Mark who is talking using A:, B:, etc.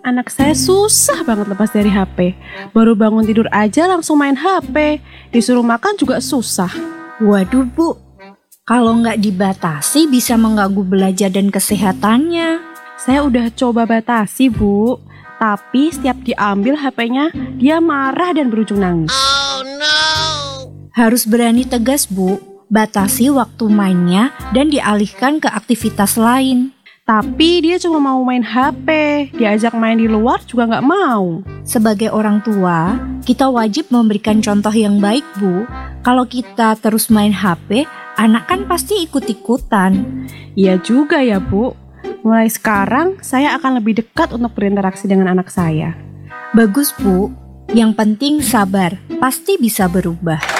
A: Anak saya susah banget lepas dari HP. Baru bangun tidur aja langsung main HP. Disuruh makan juga susah.
B: Waduh Bu, kalau nggak dibatasi bisa mengganggu belajar dan kesehatannya.
A: Saya udah coba batasi, Bu. Tapi setiap diambil HP-nya, dia marah dan berujung nangis.
B: Harus berani tegas Bu, batasi waktu mainnya dan dialihkan ke aktivitas lain.
A: Tapi dia cuma mau main HP. Diajak main di luar juga nggak mau.
B: Sebagai orang tua, kita wajib memberikan contoh yang baik Bu. Kalau kita terus main HP, anak kan pasti ikut-ikutan.
A: Iya juga ya, Bu. Mulai sekarang, saya akan lebih dekat untuk berinteraksi dengan anak saya.
B: Bagus Bu, yang penting sabar, pasti bisa berubah.